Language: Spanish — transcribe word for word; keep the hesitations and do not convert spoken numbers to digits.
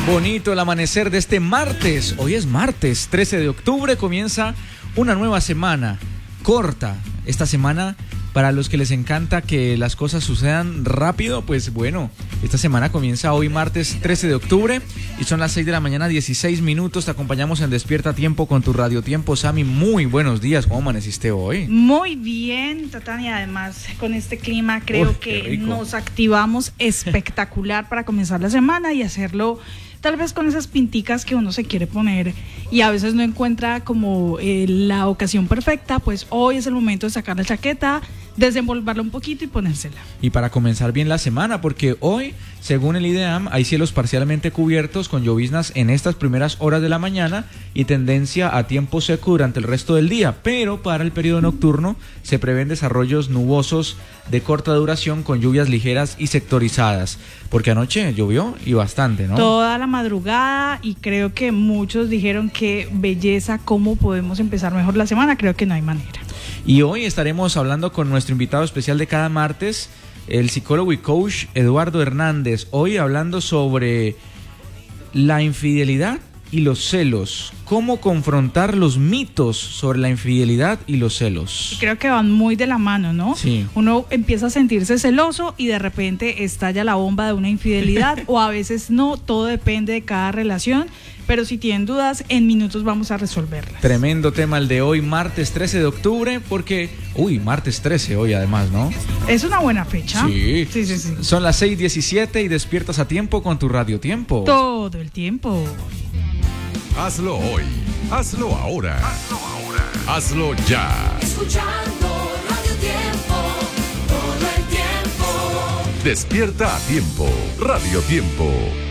Bonito el amanecer de este martes. Hoy es martes, trece de octubre, comienza una nueva semana, corta. Esta semana, para los que les encanta que las cosas sucedan rápido, pues bueno, esta semana comienza hoy martes trece de octubre y son las seis de la mañana, dieciséis minutos. Te acompañamos en Despierta Tiempo con tu Radio Tiempo. Sami, muy buenos días. ¿Cómo amaneciste hoy? Muy bien, Tatania. Además, con este clima creo Uf, que nos activamos espectacular para comenzar la semana y hacerlo tal vez con esas pinticas que uno se quiere poner y a veces no encuentra como eh, la ocasión perfecta. Pues hoy es el momento de sacar la chaqueta, desenvolverla un poquito y ponérsela. Y para comenzar bien la semana, porque hoy, según el IDEAM, hay cielos parcialmente cubiertos con lloviznas en estas primeras horas de la mañana y tendencia a tiempo seco durante el resto del día, pero para el periodo nocturno se prevén desarrollos nubosos de corta duración con lluvias ligeras y sectorizadas, porque anoche llovió y bastante, ¿no? Toda la madrugada, y creo que muchos dijeron que belleza, cómo podemos empezar mejor la semana. Creo que no hay manera. Y hoy estaremos hablando con nuestro invitado especial de cada martes, el psicólogo y coach Eduardo Hernández. Hoy hablando sobre la infidelidad y los celos. ¿Cómo confrontar los mitos sobre la infidelidad y los celos? Creo que van muy de la mano, ¿no? Sí. Uno empieza a sentirse celoso y de repente estalla la bomba de una infidelidad o a veces no, todo depende de cada relación. Pero si tienen dudas, en minutos vamos a resolverlas. Tremendo tema el de hoy, martes trece de octubre, porque, uy, martes trece hoy además, ¿no? Es una buena fecha. Sí. Sí, sí, sí. Son las seis diecisiete y despiertas a tiempo con tu Radio Tiempo. Todo el tiempo. Hazlo hoy, hazlo ahora, hazlo ahora, hazlo ya. Escuchando Radio Tiempo, todo el tiempo. Despierta a tiempo, Radio Tiempo.